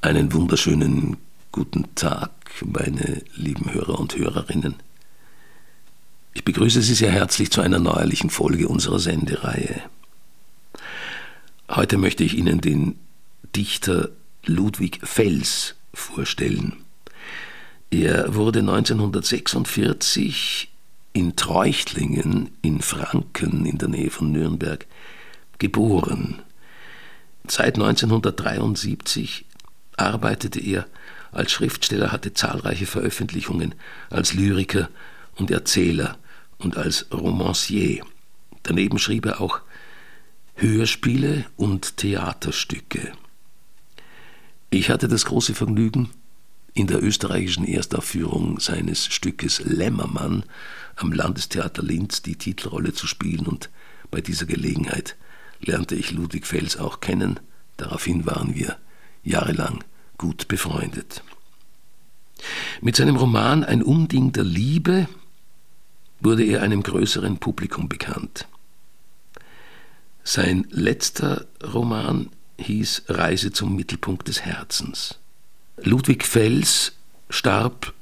Einen wunderschönen guten Tag, meine lieben Hörer und Hörerinnen. Ich begrüße Sie sehr herzlich zu einer neuerlichen Folge unserer Sendereihe. Heute möchte ich Ihnen den Dichter Ludwig Fels vorstellen. Er wurde 1946 in Treuchtlingen in Franken in der Nähe von Nürnberg geboren. Seit 1973 arbeitete er als Schriftsteller, hatte zahlreiche Veröffentlichungen als Lyriker und Erzähler und als Romancier. Daneben schrieb er auch Hörspiele und Theaterstücke. Ich hatte das große Vergnügen, in der österreichischen Erstaufführung seines Stückes Lämmermann am Landestheater Linz die Titelrolle zu spielen, und bei dieser Gelegenheit lernte ich Ludwig Fels auch kennen. Daraufhin waren wir jahrelang gut befreundet. Mit seinem Roman Ein Unding der Liebe wurde er einem größeren Publikum bekannt. Sein letzter Roman hieß Reise zum Mittelpunkt des Herzens. Ludwig Fels starb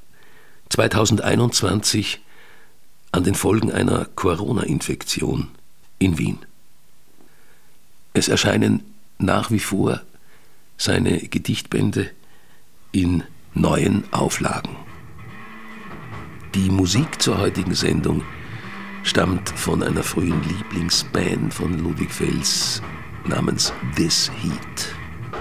2021 an den Folgen einer Corona-Infektion in Wien. Es erscheinen nach wie vor seine Gedichtbände in neuen Auflagen. Die Musik zur heutigen Sendung stammt von einer frühen Lieblingsband von Ludwig Fels namens This Heat.